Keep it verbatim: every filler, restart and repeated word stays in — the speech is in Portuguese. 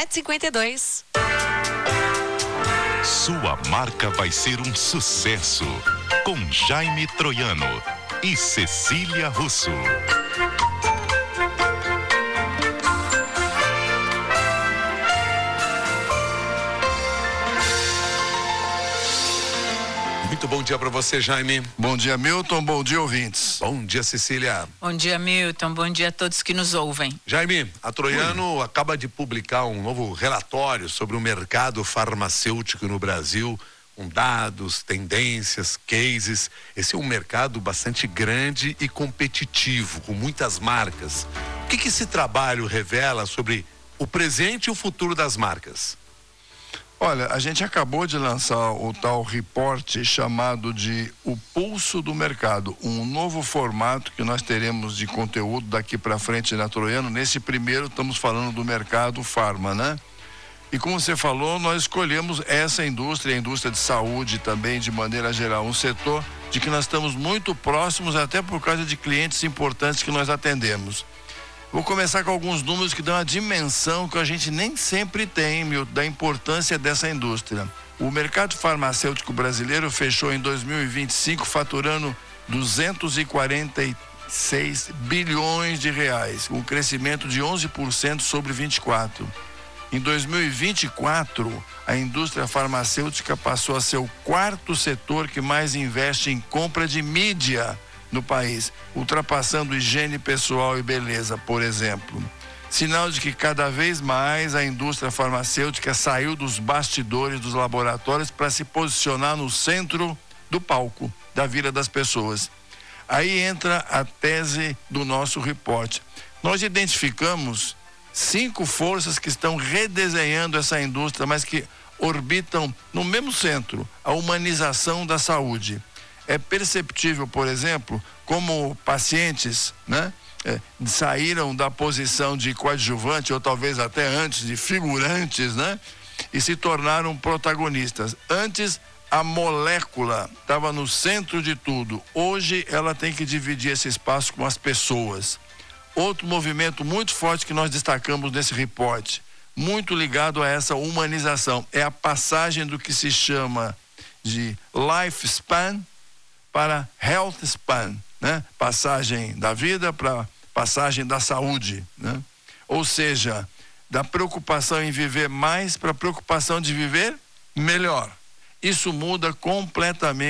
sete cinquenta e dois. Sua marca vai ser um sucesso. Com Jaime Troiano e Cecília Russo. Muito bom dia para você, Jaime. Bom dia, Milton. Bom dia, ouvintes. Bom dia, Cecília. Bom dia, Milton. Bom dia a todos que nos ouvem. Jaime, a Troiano Oi. acaba de publicar um novo relatório sobre o mercado farmacêutico no Brasil, com dados, tendências, cases. Esse é um mercado bastante grande e competitivo, com muitas marcas. O que que esse trabalho revela sobre o presente e o futuro das marcas? Olha, a gente acabou de lançar o tal reporte chamado de O Pulso do Mercado, um novo formato que nós teremos de conteúdo daqui para frente na Troiano. Nesse primeiro estamos falando do mercado farma, né? E como você falou, nós escolhemos essa indústria, a indústria de saúde também, de maneira geral, um setor de que nós estamos muito próximos, até por causa de clientes importantes que nós atendemos. Vou começar com alguns números que dão a dimensão que a gente nem sempre tem, meu, da importância dessa indústria. O mercado farmacêutico brasileiro fechou em dois mil e vinte e cinco faturando duzentos e quarenta e seis bilhões de reais, um crescimento de onze por cento sobre vinte e quatro. Em dois mil e vinte e quatro, a indústria farmacêutica passou a ser o quarto setor que mais investe em compra de mídia no país, ultrapassando higiene pessoal e beleza, por exemplo. Sinal de que cada vez mais a indústria farmacêutica saiu dos bastidores dos laboratórios para se posicionar no centro do palco, da vida das pessoas. Aí entra a tese do nosso reporte. Nós identificamos cinco forças que estão redesenhando essa indústria, mas que orbitam no mesmo centro, a humanização da saúde. É perceptível, por exemplo, como pacientes, né, é, saíram da posição de coadjuvante, ou talvez até antes de figurantes, né, e se tornaram protagonistas. Antes, a molécula estava no centro de tudo. Hoje, ela tem que dividir esse espaço com as pessoas. Outro movimento muito forte que nós destacamos nesse reporte, muito ligado a essa humanização, é a passagem do que se chama de lifespan para health span, né? Passagem da vida para passagem da saúde, né? Ou seja, da preocupação em viver mais para a preocupação de viver melhor. Isso muda completamente